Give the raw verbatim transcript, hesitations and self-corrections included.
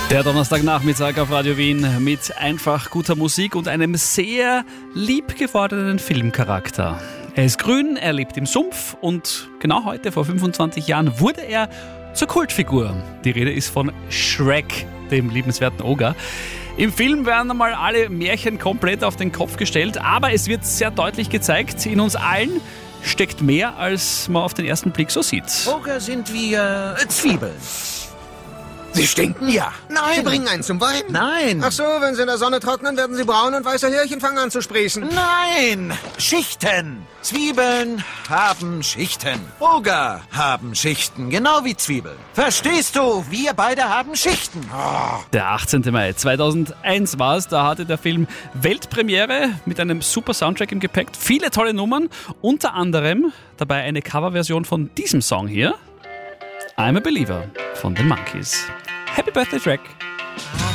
Der Donnerstagnachmittag auf Radio Wien mit einfach guter Musik und einem sehr lieb gewordenen Filmcharakter. Er ist grün, er lebt im Sumpf und genau heute, vor fünfundzwanzig Jahren, wurde er zur Kultfigur. Die Rede ist von Shrek, dem liebenswerten Oger. Im Film werden einmal alle Märchen komplett auf den Kopf gestellt, aber es wird sehr deutlich gezeigt, in uns allen steckt mehr, als man auf den ersten Blick so sieht. Oger sind wie äh, Zwiebeln. Sie stinken? Ja. Nein. Sie bringen einen zum Weinen? Nein. Ach so, wenn sie in der Sonne trocknen, werden sie braun und weiße Härchen fangen an zu sprießen. Nein. Schichten. Zwiebeln haben Schichten. Oger haben Schichten, genau wie Zwiebeln. Verstehst du? Wir beide haben Schichten. Oh. Der achtzehnten Mai zweitausendeins war es, da hatte der Film Weltpremiere mit einem super Soundtrack im Gepäck. Viele tolle Nummern, unter anderem dabei eine Coverversion von diesem Song hier. I'm a Believer von den Monkees. Happy Birthday, Shrek!